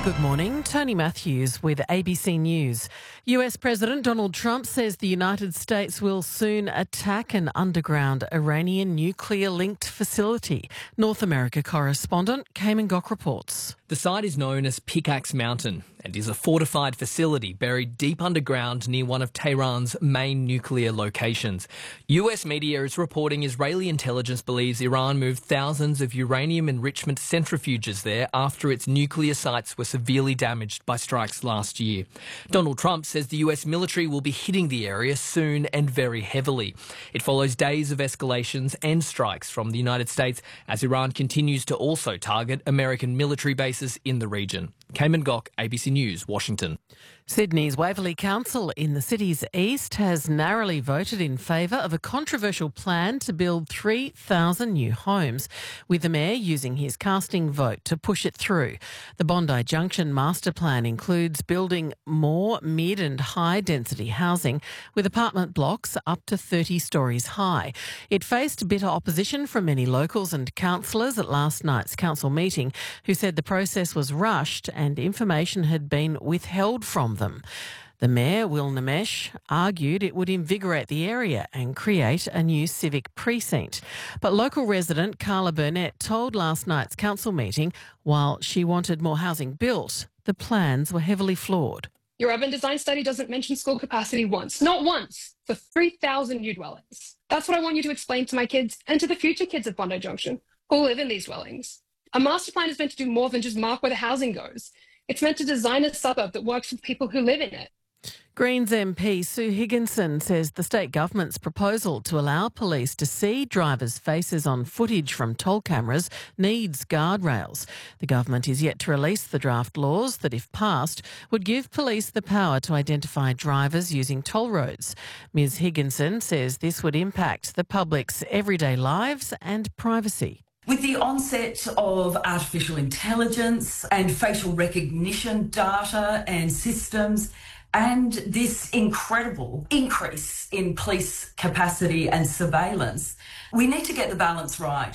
Good morning. Tony Matthews with ABC News. US President Donald Trump says the United States will soon attack an underground Iranian nuclear-linked facility. North America correspondent Cayman Gok reports. The site is known as Pickaxe Mountain and is a fortified facility buried deep underground near one of Tehran's main nuclear locations. US media is reporting Israeli intelligence believes Iran moved thousands of uranium enrichment centrifuges there after its nuclear sites were severely damaged by strikes last year. Donald Trump says the US military will be hitting the area soon and very heavily. It follows days of escalations and strikes from the United States as Iran continues to also target American military bases in the region. Cayman Gok, ABC News, Washington. Sydney's Waverley Council in the city's east has narrowly voted in favour of a controversial plan to build 3,000 new homes, with the mayor using his casting vote to push it through. The Bondi Junction master plan includes building more mid and high density housing with apartment blocks up to 30 stories high. It faced bitter opposition from many locals and councillors at last night's council meeting, who said the process was rushed and information had been withheld from them. The Mayor, Will Namesh, argued it would invigorate the area and create a new civic precinct. But local resident Carla Burnett told last night's council meeting while she wanted more housing built, the plans were heavily flawed. Your urban design study doesn't mention school capacity once, not once, for 3,000 new dwellings. That's what I want you to explain to my kids and to the future kids of Bondi Junction who live in these dwellings. A master plan is meant to do more than just mark where the housing goes. It's meant to design a suburb that works for people who live in it. Greens MP Sue Higginson says the state government's proposal to allow police to see drivers' faces on footage from toll cameras needs guardrails. The government is yet to release the draft laws that, if passed, would give police the power to identify drivers using toll roads. Ms Higginson says this would impact the public's everyday lives and privacy. With the onset of artificial intelligence and facial recognition data and systems, and this incredible increase in police capacity and surveillance, we need to get the balance right.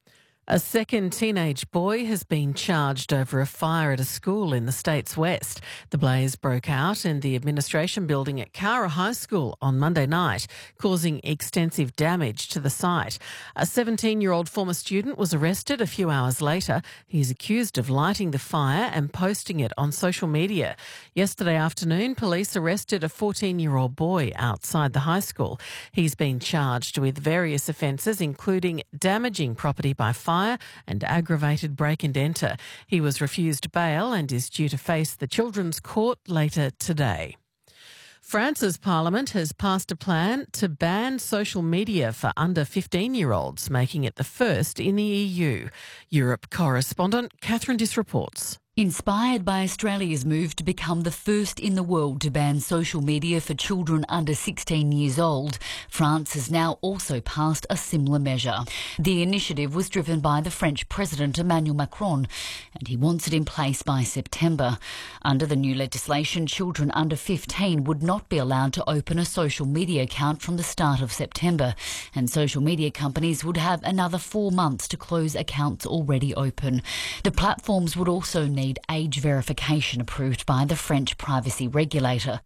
A second teenage boy has been charged over a fire at a school in the state's west. The blaze broke out in the administration building at Cara High School on Monday night, causing extensive damage to the site. A 17-year-old former student was arrested a few hours later. He's accused of lighting the fire and posting it on social media. Yesterday afternoon, police arrested a 14-year-old boy outside the high school. He's been charged with various offences, including damaging property by fire and aggravated break and enter. He was refused bail and is due to face the Children's Court later today. France's parliament has passed a plan to ban social media for under 15-year-olds, making it the first in the EU. Europe correspondent Catherine Diss reports. Inspired by Australia's move to become the first in the world to ban social media for children under 16 years old, France has now also passed a similar measure. The initiative was driven by the French President Emmanuel Macron, and he wants it in place by September. Under the new legislation, children under 15 would not be allowed to open a social media account from the start of September, and social media companies would have another 4 months to close accounts already open. The platforms would also need age verification approved by the French privacy regulator.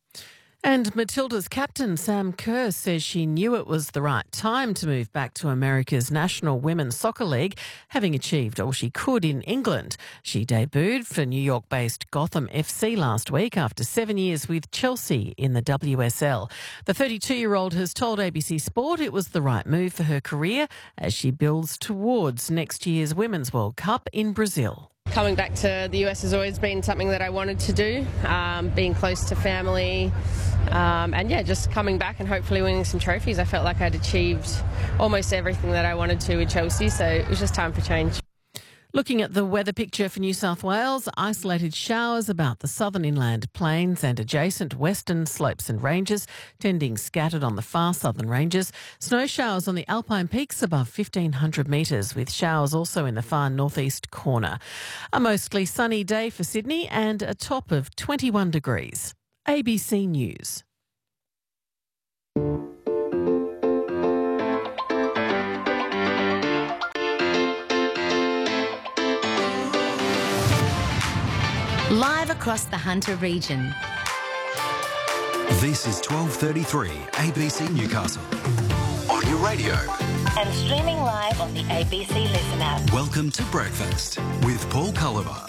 And Matilda's captain, Sam Kerr, says she knew it was the right time to move back to America's National Women's Soccer League, having achieved all she could in England. She debuted for New York-based Gotham FC last week after 7 years with Chelsea in the WSL. The 32-year-old has told ABC Sport it was the right move for her career as she builds towards next year's Women's World Cup in Brazil. Coming back to the US has always been something that I wanted to do, being close to family, and just coming back and hopefully winning some trophies. I felt like I'd achieved almost everything that I wanted to with Chelsea, so it was just time for change. Looking at the weather picture for New South Wales, isolated showers about the southern inland plains and adjacent western slopes and ranges, tending scattered on the far southern ranges. Snow showers on the Alpine peaks above 1,500 metres, with showers also in the far northeast corner. A mostly sunny day for Sydney and a top of 21 degrees. ABC News. Live across the Hunter region. This is 12:33 ABC Newcastle. On your radio. And streaming live on the ABC Listen app. Welcome to Breakfast with Paul Culliver.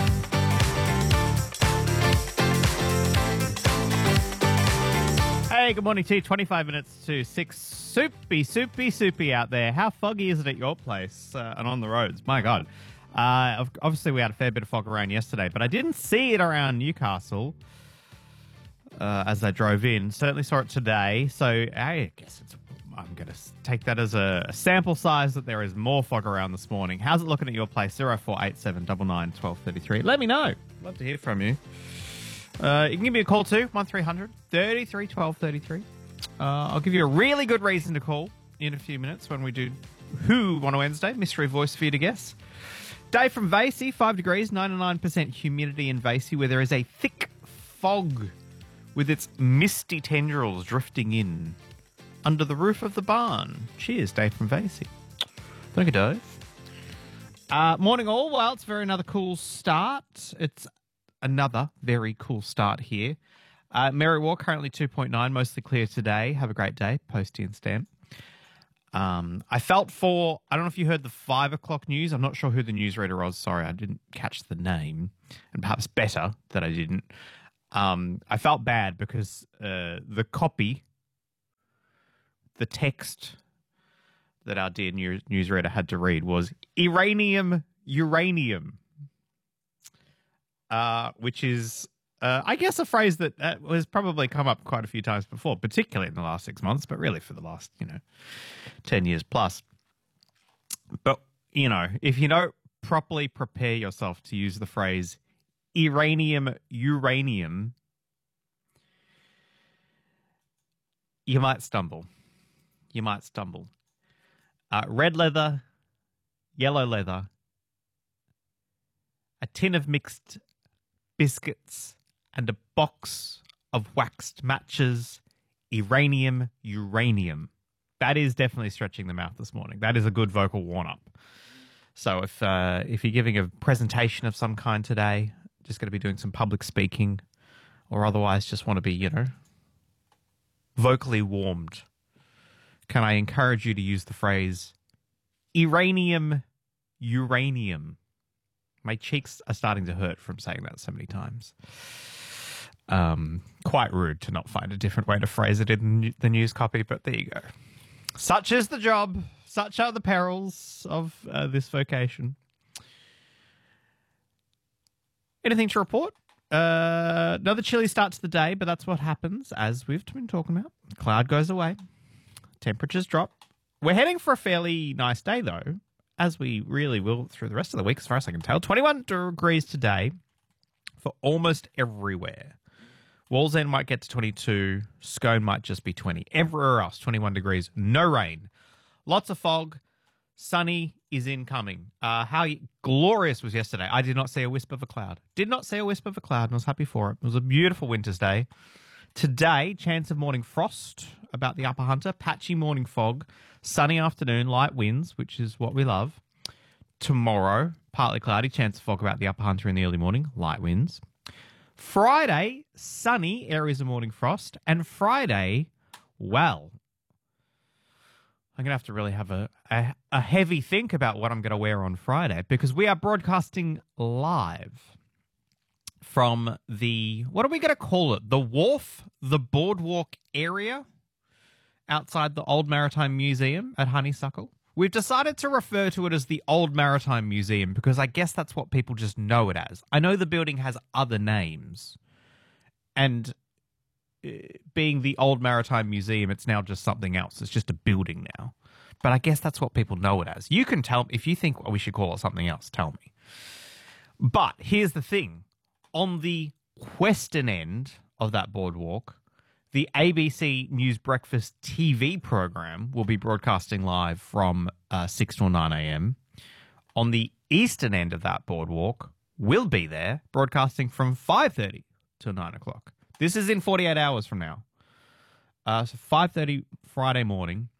Hey, good morning to you. 25 minutes to 6. Soupy out there. How foggy is it at your place and on the roads? My God. Obviously, we had a fair bit of fog around yesterday, but I didn't see it around Newcastle as I drove in. Certainly saw it today. So I guess I'm going to take that as a sample size that there is more fog around this morning. How's it looking at your place? 0487 99 1233. Let me know. Love to hear from you. You can give me a call too, 1300 33 12 33. I'll give you a really good reason to call in a few minutes when we do Who on a Wednesday. Mystery voice for you to guess. Dave from Vasey, 5 degrees, 99% humidity in Vasey, where there is a thick fog with its misty tendrils drifting in under the roof of the barn. Cheers, Dave from Vasey. Thank you, Dave. Morning all. Well, it's another cool start. It's another very cool start here. Mary Walk, currently 2.9, mostly clear today. Have a great day. Posty and stamp. I don't know if you heard the 5 o'clock news. I'm not sure who the newsreader was. Sorry, I didn't catch the name. And perhaps better that I didn't. I felt bad because the copy, the text that our dear newsreader had to read was uranium, which is, I guess, a phrase that has probably come up quite a few times before, particularly in the last 6 months, but really for the last, 10 years plus. But, if you don't properly prepare yourself to use the phrase uranium, you might stumble. Red leather, yellow leather, a tin of mixed biscuits, and a box of waxed matches, uranium. That is definitely stretching the mouth this morning. That is a good vocal warm-up. So if you're giving a presentation of some kind today, just going to be doing some public speaking, or otherwise just want to be, vocally warmed, can I encourage you to use the phrase uranium? My cheeks are starting to hurt from saying that so many times. Quite rude to not find a different way to phrase it in the news copy, but there you go. Such is the job. Such are the perils of this vocation. Anything to report? Another chilly start to the day, but that's what happens, as we've been talking about. The cloud goes away. Temperatures drop. We're heading for a fairly nice day, though, as we really will through the rest of the week, as far as I can tell. 21 degrees today for almost everywhere. Wallsend might get to 22. Scone might just be 20. Everywhere else, 21 degrees. No rain. Lots of fog. Sunny is incoming. How glorious was yesterday. I did not see a wisp of a cloud. And I was happy for it. It was a beautiful winter's day. Today, chance of morning frost about the Upper Hunter. Patchy morning fog. Sunny afternoon, light winds, which is what we love. Tomorrow, partly cloudy, chance of fog about the Upper Hunter in the early morning, light winds. Friday, sunny, areas of morning frost. And Friday, well, I'm going to have to really have a heavy think about what I'm going to wear on Friday, because we are broadcasting live from the, what are we going to call it? The wharf, the boardwalk area outside the Old Maritime Museum at Honeysuckle. We've decided to refer to it as the Old Maritime Museum because I guess that's what people just know it as. I know the building has other names, and being the Old Maritime Museum, it's now just something else. It's just a building now. But I guess that's what people know it as. You can tell me, if you think we should call it something else, tell me. But here's the thing. On the western end of that boardwalk, the ABC News Breakfast TV program will be broadcasting live from 6 till 9 a.m. On the eastern end of that boardwalk, we'll be there broadcasting from 5:30 till 9 o'clock. This is in 48 hours from now. So 5:30 Friday morning.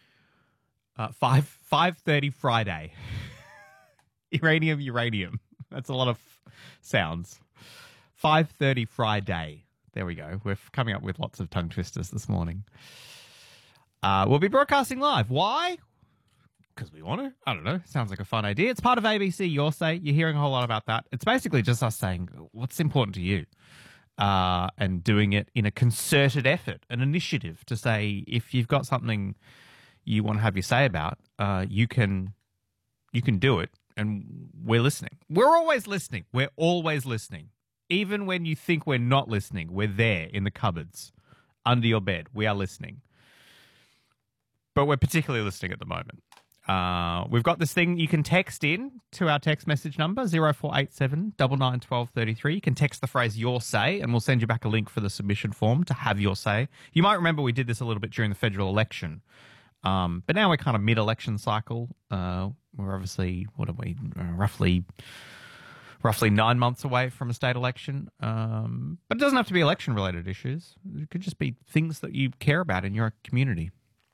5:30 Friday. Uranium. That's a lot of sounds. 5:30 Friday. There we go. We're coming up with lots of tongue twisters this morning. We'll be broadcasting live. Why? Because we want to. I don't know. Sounds like a fun idea. It's part of ABC Your Say. You're hearing a whole lot about that. It's basically just us saying what's important to you and doing it in a concerted effort, an initiative to say if you've got something you want to have your say about, you can do it. And we're listening. We're always listening. We're always listening. Even when you think we're not listening, we're there in the cupboards, under your bed. We are listening. But we're particularly listening at the moment. We've got this thing you can text in to our text message number, 0487 99 12 33. You can text the phrase your say, and we'll send you back a link for the submission form to have your say. You might remember we did this a little bit during the federal election. But now we're kind of mid-election cycle. We're obviously, roughly 9 months away from a state election. But it doesn't have to be election-related issues. It could just be things that you care about in your community.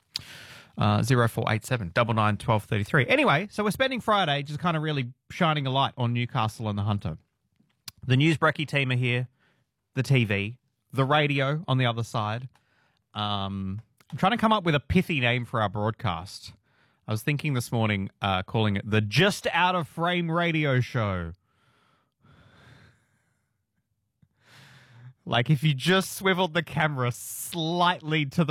0487 99 12 33. Anyway, so we're spending Friday just kind of really shining a light on Newcastle and the Hunter. The News Brekkie team are here, the TV, the radio on the other side. I'm trying to come up with a pithy name for our broadcast. I was thinking this morning calling it the Just Out of Frame Radio Show. Like if you just swiveled the camera slightly to the